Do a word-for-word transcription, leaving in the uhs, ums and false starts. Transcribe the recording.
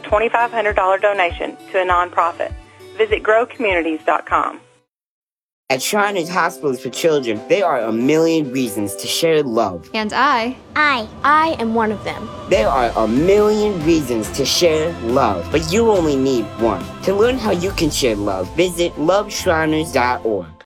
twenty-five hundred dollars donation to a nonprofit. Visit grow communities dot com. At Shriners Hospitals for Children, there are a million reasons to share love. And I... I. I am one of them. There are a million reasons to share love, but you only need one. To learn how you can share love, visit love shriners dot org.